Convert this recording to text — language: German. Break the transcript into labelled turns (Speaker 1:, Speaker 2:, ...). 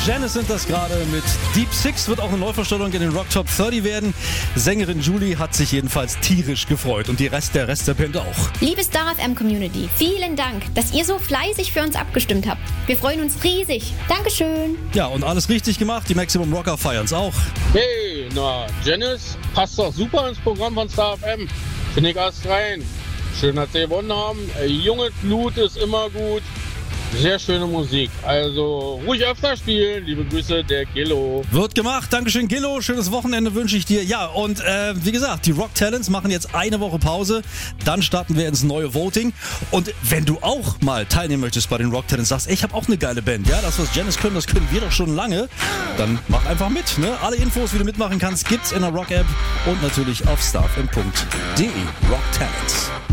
Speaker 1: Janice sind das gerade mit Deep Six, wird auch eine Neuvorstellung in den Rock Top 30 werden. Sängerin Julie hat sich jedenfalls tierisch gefreut und der Rest der Band auch.
Speaker 2: Liebe Star FM Community, vielen Dank, dass ihr so fleißig für uns abgestimmt habt. Wir freuen uns riesig. Dankeschön.
Speaker 1: Ja, und alles richtig gemacht. Die Maximum Rocker feiern's auch.
Speaker 3: Hey, na, Janice passt doch super ins Programm von Star FM. Finde ich erst rein. Schön, dass sie gewonnen haben. Junges Blut ist immer gut. Sehr schöne Musik. Also ruhig öfter spielen. Liebe Grüße, der Gillo.
Speaker 1: Wird gemacht. Dankeschön, Gillo. Schönes Wochenende wünsche ich dir. Ja, und wie gesagt, die Rock Talents machen jetzt eine Woche Pause. Dann starten wir ins neue Voting. Und wenn du auch mal teilnehmen möchtest bei den Rock Talents, sagst, ey, ich habe auch eine geile Band. Ja, das, was Janice können, das können wir doch schon lange. Dann mach einfach mit. Ne? Alle Infos, wie du mitmachen kannst, gibt's in der Rock-App und natürlich auf starfm.de. Rock Talents.